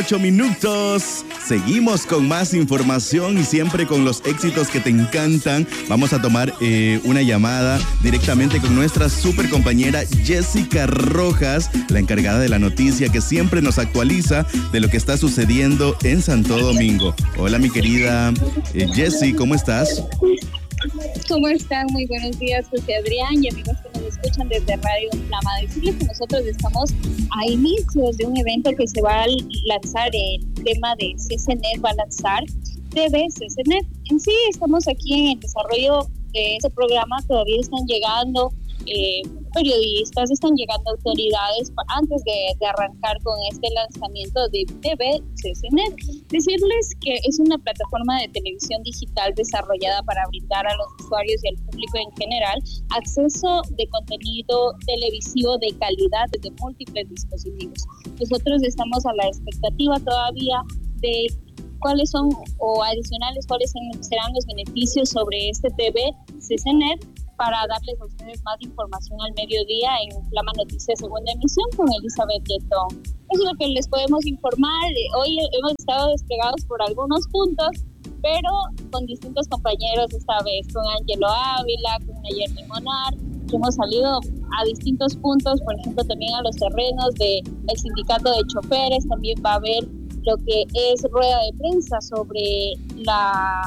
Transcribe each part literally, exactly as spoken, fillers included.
Ocho minutos. Seguimos con más información y siempre con los éxitos que te encantan. Vamos a tomar eh, una llamada directamente con nuestra super compañera Jessica Rojas, la encargada de la noticia que siempre nos actualiza de lo que está sucediendo en Santo Domingo. Hola, mi querida eh, Jessie, ¿cómo estás? ¿Cómo están? Muy buenos días, José Adrián y amigos que nos escuchan desde Radio Flama. Decirles que nosotros estamos a inicios de un evento que se va a lanzar, el tema de C C N E T va a lanzar T V C C N E T. En sí estamos aquí en el desarrollo de ese programa, todavía están llegando eh, periodistas, están llegando autoridades antes de, de arrancar con este lanzamiento de T V C C N E T. Decirles que es una plataforma de televisión digital desarrollada para brindar a los usuarios y al público en general acceso de contenido televisivo de calidad desde múltiples dispositivos. Nosotros estamos a la expectativa todavía de cuáles son, o adicionales, cuáles serán los beneficios sobre este T V C C N E T, para darles a ustedes más información al mediodía en Flama Noticias segunda emisión con Elizabeth Yetón. Eso es lo que les podemos informar. Hoy hemos estado desplegados por algunos puntos, pero con distintos compañeros esta vez, con Ángelo Ávila, con Nayerni Monar, que hemos salido a distintos puntos, por ejemplo también a los terrenos del sindicato de choferes. También va a haber lo que es rueda de prensa sobre la...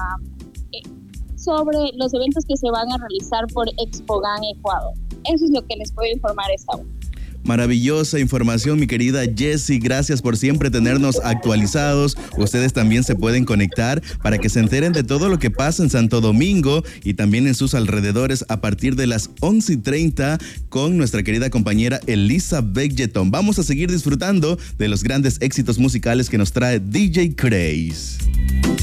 sobre los eventos que se van a realizar por Expogan Ecuador. Eso es lo que les puedo informar esta hora. Maravillosa información, mi querida Jessie. Gracias por siempre tenernos actualizados. Ustedes también se pueden conectar para que se enteren de todo lo que pasa en Santo Domingo y también en sus alrededores a partir de las once y treinta con nuestra querida compañera Elizabeth Yetón. Vamos a seguir disfrutando de los grandes éxitos musicales que nos trae D J Craze.